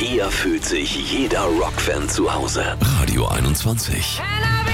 Hier fühlt sich jeder Rockfan zu Hause. Radio 21.